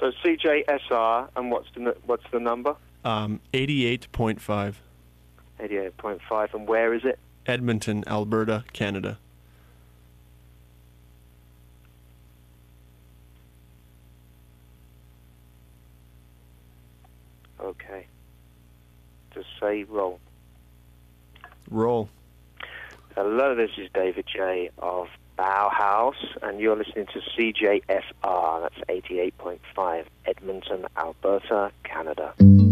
So CJSR, and what's the number? 88.5. 88.5, and where is it? Edmonton, Alberta, Canada. Okay. Just say roll. Roll. Hello, this is David J. of Bauhaus, and you're listening to CJSR. That's 88.5, Edmonton, Alberta, Canada.